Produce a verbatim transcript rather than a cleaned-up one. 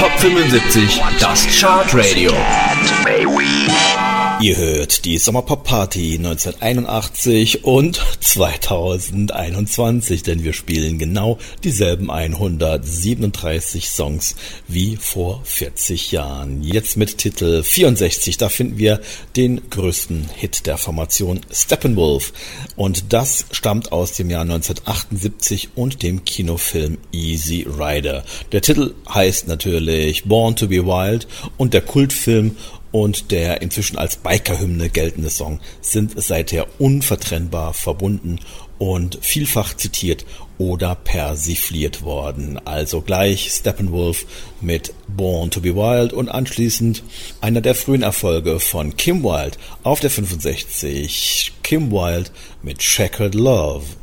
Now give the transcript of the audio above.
Top fünfundsiebzig, das Chartradio. Ihr hört die Sommerpop-Party neunzehnhunderteinundachtzig und zweitausendeinundzwanzig, denn wir spielen genau dieselben hundertsiebenunddreißig Songs wie vor vierzig Jahren. Jetzt mit Titel vierundsechzig, da finden wir den größten Hit der Formation Steppenwolf. Und das stammt aus dem Jahr neunzehnhundertachtundsiebzig und dem Kinofilm Easy Rider. Der Titel heißt natürlich Born to be Wild und der Kultfilm und der inzwischen als Biker-Hymne geltende Song sind seither unvertrennbar verbunden und vielfach zitiert oder persifliert worden. Also gleich Steppenwolf mit Born to be Wild und anschließend einer der frühen Erfolge von Kim Wilde auf der fünfundsechzig, Kim Wilde mit Checkered Love.